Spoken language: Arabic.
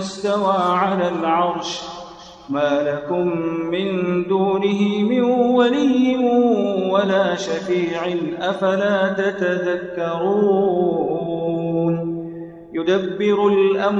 استوى على العرش ما لكم من دونه من ولي ولا شفيع أفلا تتذكرون يدبر الأمر